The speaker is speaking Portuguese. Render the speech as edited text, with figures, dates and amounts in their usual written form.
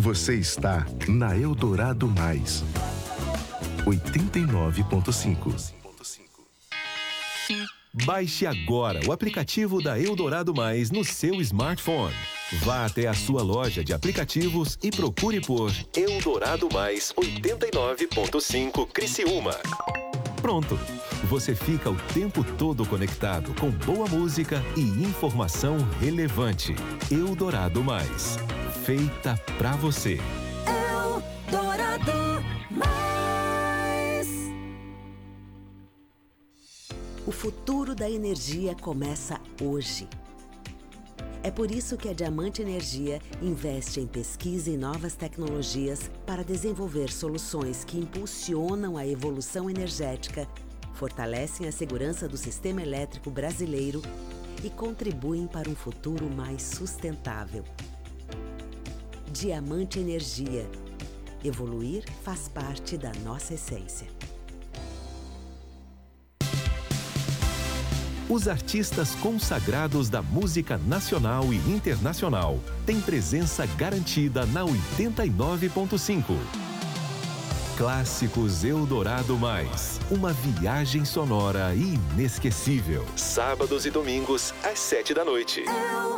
Você está na Eldorado Mais 89.5. Baixe agora o aplicativo da Eldorado Mais no seu smartphone. Vá até a sua loja de aplicativos e procure por Eldorado Mais 89.5 Criciúma. Pronto! Você fica o tempo todo conectado com boa música e informação relevante. Eldorado Mais. Feita pra você. Eldorado Mais. O futuro da energia começa hoje. É por isso que a Diamante Energia investe em pesquisa e novas tecnologias para desenvolver soluções que impulsionam a evolução energética, fortalecem a segurança do sistema elétrico brasileiro e contribuem para um futuro mais sustentável. Diamante Energia. Evoluir faz parte da nossa essência. Os artistas consagrados da música nacional e internacional têm presença garantida na 89.5. Clássicos Eldorado Mais. Uma viagem sonora inesquecível. Sábados e domingos, às 7 da noite.